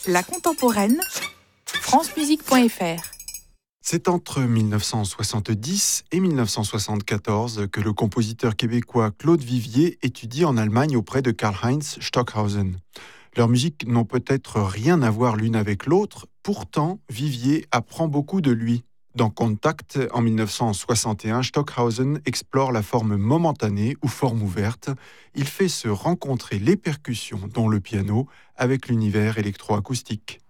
La contemporaine, francemusique.fr. C'est entre 1970 et 1974 que le compositeur québécois Claude Vivier étudie en Allemagne auprès de Karlheinz Stockhausen. Leurs musiques n'ont peut-être rien à voir l'une avec l'autre, pourtant Vivier apprend beaucoup de lui. Dans Contact, en 1961, Stockhausen explore la forme momentanée ou forme ouverte. Il fait se rencontrer les percussions, dont le piano, avec l'univers électroacoustique.